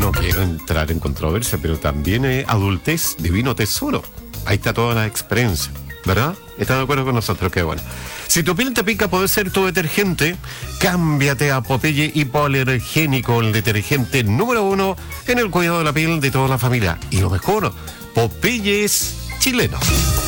no quiero entrar en controversia, pero también adultez, divino tesoro. Ahí está toda la experiencia, ¿verdad? ¿Están de acuerdo con nosotros? Qué bueno. Si tu piel te pica, puede ser tu detergente. Cámbiate a Popeye Hipoalergénico, el detergente número 1 en el cuidado de la piel de toda la familia. Y lo mejor, Popeye es chileno.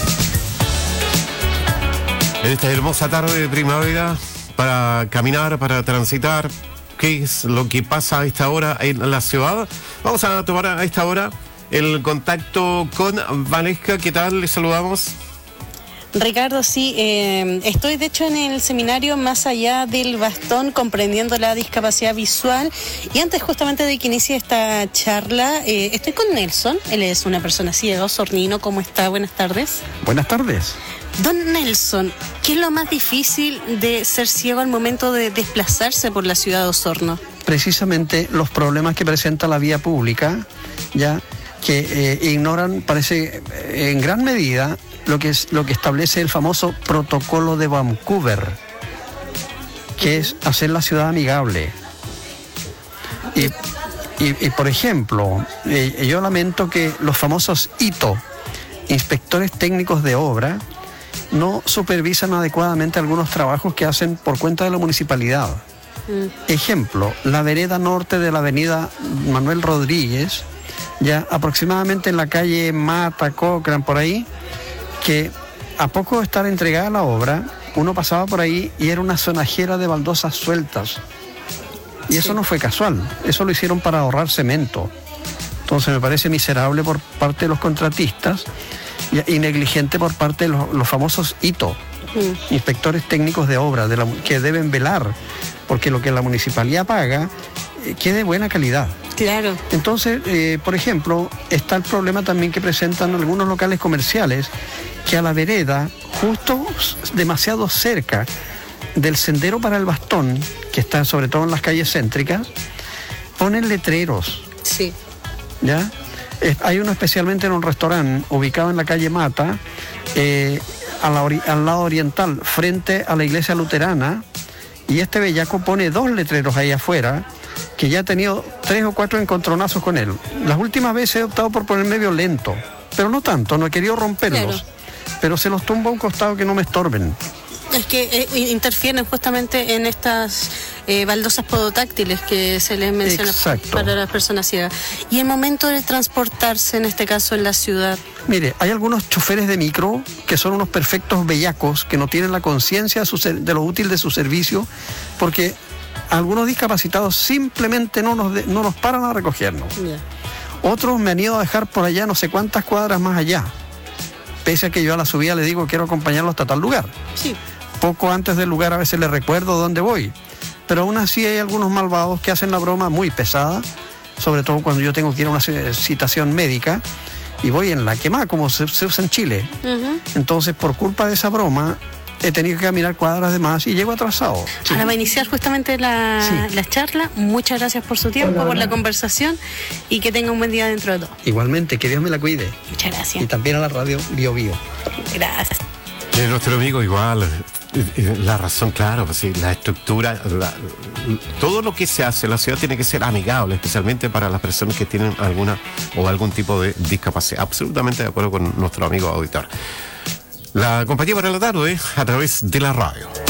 En esta hermosa tarde de primavera, para caminar, para transitar, ¿qué es lo que pasa a esta hora en la ciudad? Vamos a tomar a esta hora el contacto con Valesca. ¿Qué tal? Les saludamos. Ricardo, sí, estoy de hecho en el seminario Más allá del bastón, comprendiendo la discapacidad visual, y antes justamente de que inicie esta charla, estoy con Nelson. Él es una persona ciega, osornino. ¿Cómo está? Buenas tardes. Buenas tardes. Don Nelson, ¿qué es lo más difícil de ser ciego al momento de desplazarse por la ciudad de Osorno? Precisamente los problemas que presenta la vía pública, ya que ignoran, parece, en gran medida lo que establece el famoso protocolo de Vancouver, que es hacer la ciudad amigable. Y por ejemplo, yo lamento que los famosos ITO, inspectores técnicos de obra, no supervisan adecuadamente algunos trabajos que hacen por cuenta de la municipalidad. Ejemplo, la vereda norte de la avenida Manuel Rodríguez, ya aproximadamente en la calle Mata, Cochrane, por ahí, que a poco de estar entregada la obra, uno pasaba por ahí y era una zonajera de baldosas sueltas. Y eso no fue casual, eso lo hicieron para ahorrar cemento. Entonces me parece miserable por parte de los contratistas y negligente por parte de los famosos ITO, inspectores técnicos de obra, que deben velar porque lo que la municipalidad paga quede de buena calidad. Claro. Entonces, por ejemplo, está el problema también que presentan algunos locales comerciales, que a la vereda, justo demasiado cerca del sendero para el bastón, que está sobre todo en las calles céntricas, ponen letreros. Sí. ¿Ya? Hay uno especialmente en un restaurante ubicado en la calle Mata, al lado oriental, frente a la iglesia luterana, y este bellaco pone 2 letreros ahí afuera, que ya he tenido 3 o 4 encontronazos con él. Las últimas veces he optado por ponerme violento, pero no tanto, no he querido romperlos, pero se los tumbo a un costado que no me estorben. Es que interfieren justamente en estas baldosas podotáctiles que se les menciona. Exacto. Para las personas ciegas. Y el momento de transportarse, en este caso en la ciudad. Mire, hay algunos choferes de micro que son unos perfectos bellacos que no tienen la conciencia de lo útil de su servicio, porque algunos discapacitados simplemente no nos paran a recogernos. Yeah. Otros me han ido a dejar por allá no sé cuántas cuadras más allá, pese a que yo a la subida le digo quiero acompañarlo hasta tal lugar. Sí. Poco antes del lugar a veces le recuerdo dónde voy, pero aún así hay algunos malvados que hacen la broma muy pesada, sobre todo cuando yo tengo que ir a una citación médica y voy en la quemada, como se usa en Chile. Entonces, por culpa de esa broma, he tenido que caminar cuadras de más y llego atrasado. Ahora va a iniciar justamente la charla. Muchas gracias por su tiempo, por la conversación, y que tenga un buen día dentro de todo. Igualmente, que Dios me la cuide. Muchas gracias. Y también a la radio Bio Bio. Gracias. Nuestro amigo igual, la razón, claro, pues sí, la estructura, todo lo que se hace en la ciudad tiene que ser amigable, especialmente para las personas que tienen alguna o algún tipo de discapacidad. Absolutamente de acuerdo con nuestro amigo auditor. La compañía para la tarde a través de la radio.